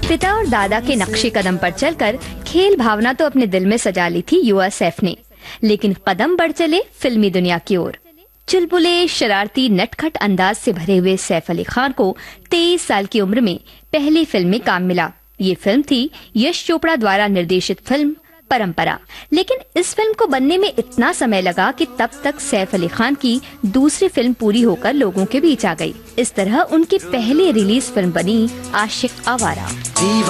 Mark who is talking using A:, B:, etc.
A: पिता और दादा के नक्शे कदम पर चलकर खेल भावना तो अपने दिल में सजा ली थी युवा सैफ ने, लेकिन कदम बढ़ चले फिल्मी दुनिया की ओर। चुलबुले, शरारती, नटखट अंदाज से भरे हुए सैफ अली खान को 23 साल की उम्र में पहली फिल्म में काम मिला। ये फिल्म थी यश चोपड़ा द्वारा निर्देशित फिल्म परंपरा। लेकिन इस फिल्म को बनने में इतना समय लगा कि तब तक सैफ अली खान की दूसरी फिल्म पूरी होकर लोगों के बीच आ गई। इस तरह उनकी पहली रिलीज फिल्म बनी आशिक आवारा।